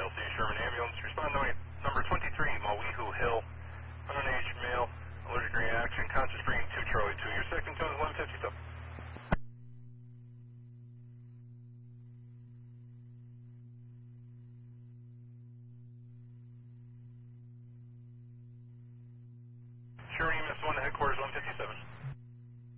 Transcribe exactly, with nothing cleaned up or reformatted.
L C Sherman Ambulance. Respond to number twenty-three, Mawihu Hill. Underage male, allergic reaction, conscious breathing, two Charlie two. Your second tone is one fifty-seven. Sherman